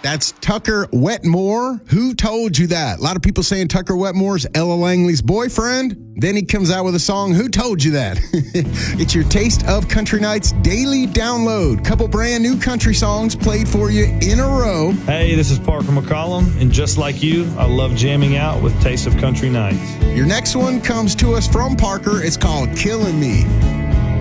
That's Tucker Wetmore. Who told you that? A lot of people saying Tucker Wetmore's Ella Langley's boyfriend. Then he comes out with a song, Who Told You That? It's your Taste of Country Nights daily download. Couple brand new country songs played for you in a row. Hey, this is Parker McCollum, and just like you, I love jamming out with Taste of Country Nights. Your next one comes to us from Parker. It's called Killing Me.